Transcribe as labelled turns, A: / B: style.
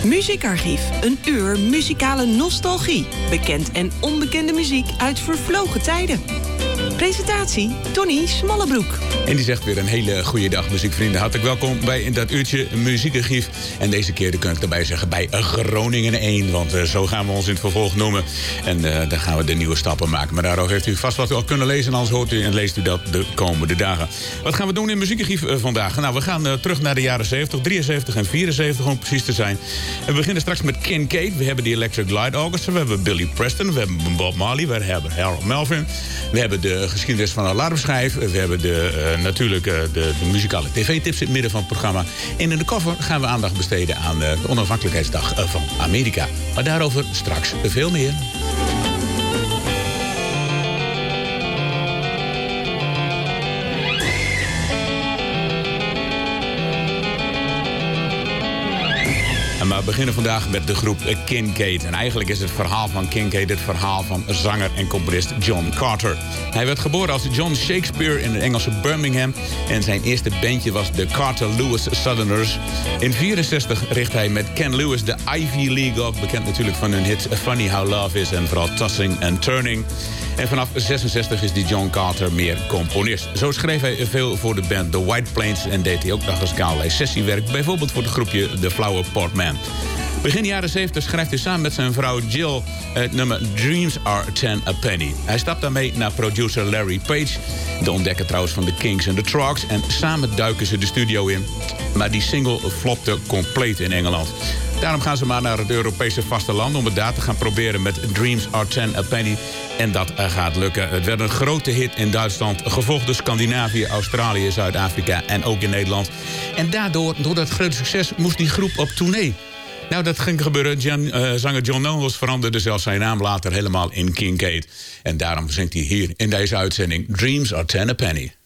A: Muziekarchief, een uur muzikale nostalgie. Bekend en onbekende muziek uit vervlogen tijden. Presentatie Tony Smallebroek.
B: En die zegt weer een hele goede dag, muziekvrienden. Hartelijk welkom bij dat uurtje Muziekarchief. En deze keer kan ik erbij zeggen bij Groningen 1. Want zo gaan we ons in het vervolg noemen. En dan gaan we de nieuwe stappen maken. Maar daarover heeft u vast wat al kunnen lezen. En anders hoort u en leest u dat de komende dagen. Wat gaan we doen in Muziekarchief vandaag? Nou, we gaan terug naar de jaren 70, 73 en 74 om precies te zijn. En we beginnen straks met Kincaid. We hebben de Electric Light Orchestra. We hebben Billy Preston. We hebben Bob Marley. We hebben Harold Melvin. We hebben de geschiedenis van Alarmschijf. We hebben natuurlijk de muzikale tv-tips in het midden van het programma. En in de koffer gaan we aandacht besteden aan de onafhankelijkheidsdag van Amerika. Maar daarover straks veel meer. Maar we beginnen vandaag met de groep Kincaid. En eigenlijk is het verhaal van Kincaid het verhaal van zanger en componist John Carter. Hij werd geboren als John Shakespeare in het Engelse Birmingham. En zijn eerste bandje was de Carter Lewis Southerners. In 1964 richt hij met Ken Lewis de Ivy League op. Bekend natuurlijk van hun hits Funny How Love Is en vooral Tossing and Turning. En vanaf 1966 is die John Carter meer componist. Zo schreef hij veel voor de band The White Plains en deed hij ook nog eens allerlei sessiewerk. Bijvoorbeeld voor het groepje The Flower Pot Man. Begin jaren 70 schrijft hij samen met zijn vrouw Jill het nummer Dreams Are 10 a Penny. Hij stapt daarmee naar producer Larry Page, de ontdekker trouwens van de Kinks en de Trucks. En samen duiken ze de studio in. Maar die single flopte compleet in Engeland. Daarom gaan ze maar naar het Europese vasteland om het daar te gaan proberen met Dreams Are 10 a Penny. En dat gaat lukken. Het werd een grote hit in Duitsland, gevolgd door Scandinavië, Australië, Zuid-Afrika en ook in Nederland. En door dat grote succes, moest die groep op tournee. Nou, dat ging gebeuren. Zanger John Knowles veranderde zelfs zijn naam later helemaal in Kincaid. En daarom zingt hij hier in deze uitzending Dreams Are 10 a Penny.